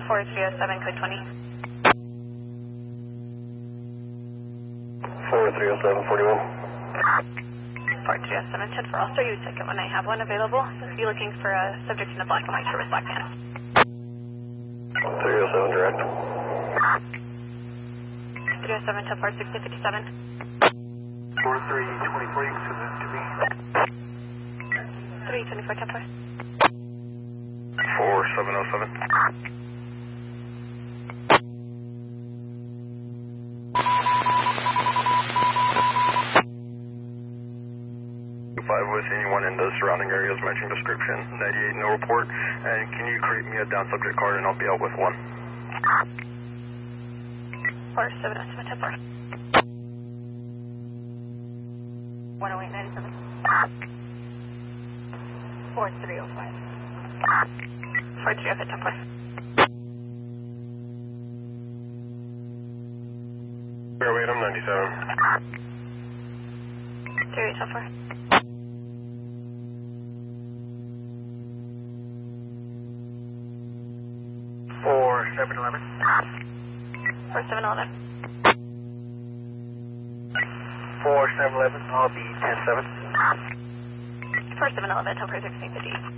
4307, code 20. 430741. 4307, 10 for all. Start you second when I have one available. If you're looking for a subject in a black and white shirt with black pants. 307 direct. 307, 10 for 6057. 4324, you can send that to me. 324, 10 for. 4707. 5 with anyone in the surrounding areas matching description. 98 no report. And can you create me a down subject card and I'll be out with one. 4707, 10 for. 10897. 4305. 4305, 10 for. 080 97. 38 10 for. 4711. 4711. 4711, I'll be 107. 4711, 10 for 1650.